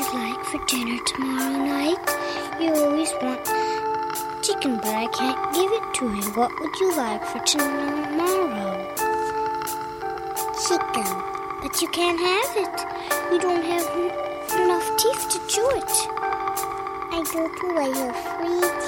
you like for dinner tomorrow night? You always want chicken, but I can't give it to you. What would you like for tomorrow? Chicken. But you can't have it. You don't have enough teeth to chew it. I go to a free